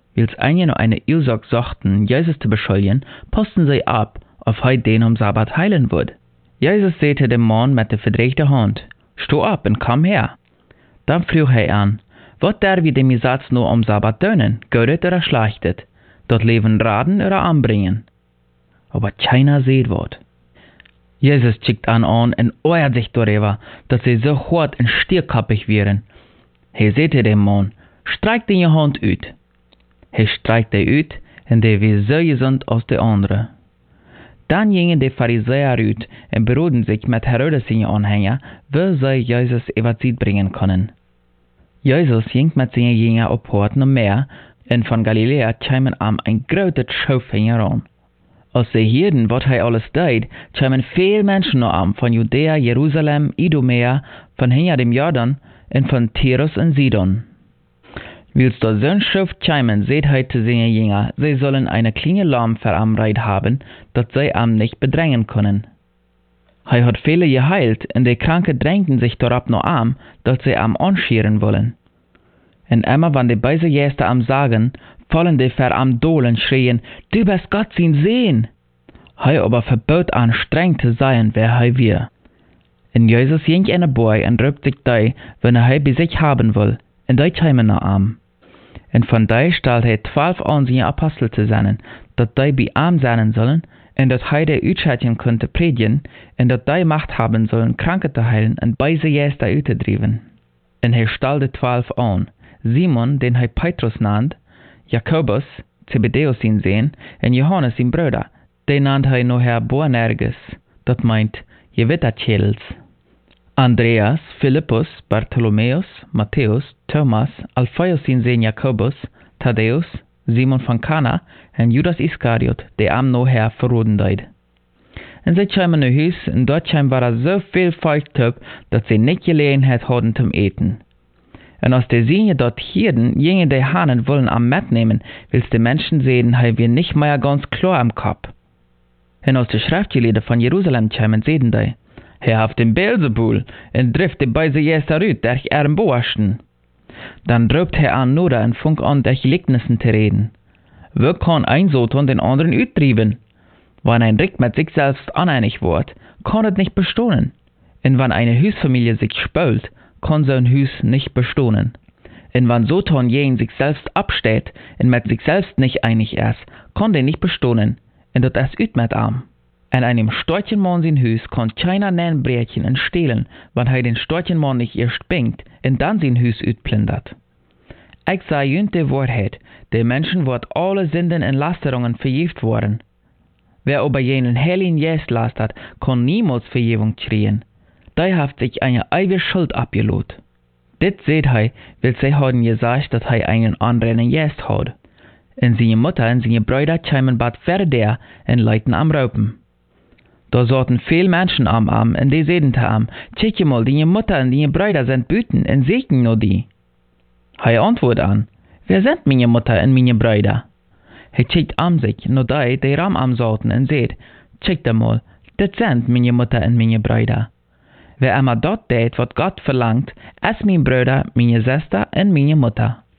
Wils einen noch eine Ursache suchten, Jesus zu beschuldigen, posten sie ab, ob er den am Sabbat heilen würde. Jesus sagte dem Mann mit der verdrehten Hand, steh ab und komm her. Dann frug er an, was darf wir dem Gesetz nur am Sabbat tun, gutes oder schlechtes, dort Leben raten oder anbringen? Aber keiner sieht was. Jesus schickt an und ärgert sich darüber, dass sie so hart und stierkappig wären. Er sagte dem Mann, streik deine Hand aus. Er streikte aus, und der war so gesund als der andere. Dann gingen die Pharisäer aus und beruhten sich mit Herodes seine Anhänger, wie sie Jesus überzeugt bringen können. Jesus ging mit seinen Jüngern auf Port noch mehr, und von Galiläa kamen ein großes Schaufenster heran. Als sie hörten, was er alles tat, kamen viele Menschen noch von Judäa, Jerusalem, Idumea, von hinter dem Jordan und von Tyrus und Sidon. Wils da so ein Schiff kamen, seht er zu seinen Jüngern, sie sollen eine kleine Lamm verarmt haben, dass sie nicht bedrängen können. Er hat viele geheilt, und die Kranken drängten sich darauf noch dass sie anscheren wollen. Und immer, wenn die beiden Gäste sagen, fallen die verarmt Dohlen schreien, du bist Gott sein Sehen. Er aber verbot an, streng zu sein, wer er wir. Und Jesus ging in den Boy und rübt sich da, wenn er bei sich haben will, und die kamen noch Und von da stellt er 12 an, seine Apostel zu sein, dass die bei ihm sein sollen, und dass er die Utschatchen könnte predigen, und dass die Macht haben sollen, Kranke zu heilen und beise Gäste auszudrieben. Und er stellte 12 an, Simon, den er Petrus nannt, Jakobus, Zebedeus sein Sohn, und Johannes sein Bruder, den nannt er nachher Boanerges, das meint Gewitterchels. Andreas, Philippus, Bartholomäus, Matthäus, Thomas, Alphaeus sein Sohn Jakobus, Thaddäus, Simon von Kana und Judas Iskariot, der am nachher verroden deid. Und sie kamen in Haus, und dort war so viel Volk, dass sie nicht Gelegenheit hatten zum Eten. Und als die Siege dort hierden, gingen die Hahnen wollen am mitnehmen, wils die Menschen sehen, haben wir nicht mehr ganz klar am Kopf. Und als die Schriftgelehrten von Jerusalem kamen, sehen die, er haft den Beelzebul, und trifft die beise Jäster ut, der ich Boaschen. Dann drobt er an Noda und funk an, der Gleichnissen zu reden. Wer kann ein Soton den anderen uttrieben? Wenn ein Rick mit sich selbst uneinig wird, kann es nicht bestehen. Und wenn eine Husfamilie sich spült, kann so ein Hus nicht bestehen. Und wenn Soton gegen sich selbst absteht und mit sich selbst nicht einig ist, kann der nicht bestehen. Und das ist mit ihm. In einem Storchenmann sein Hus kann keiner nein brechen und stehlen, wenn er den Storchenmann nicht erst bingt und dann sein Hus utplündert. Ich sage jünt die Wahrheit, der Menschen wird alle Sünden und Lasterungen vergift worden. Wer aber jenen Heiligen Geist lastert, kann niemals Vergebung kriegen. Der hat sich eine ewige Schuld abgelohnt. Dit seht er, weil sie haben gesagt, dass er einen anderen Geist hat. Und seine Mutter und seine Brüder kamen bald fertig und leiten am Raupen. Da saßen viele Menschen am Arm, und die sagten zu ihm, check mal, deine Mutter und deine Brüder sind büten, und segnen nur die. Er antwortet an, wer sind meine Mutter und meine Brüder? Er checkt sich, nur die ram am saßen, und sagt, check mal, das sind meine Mutter und meine Brüder. Wer immer dort tät, was Gott verlangt, ist mein Bruder, meine Schwester und meine Mutter.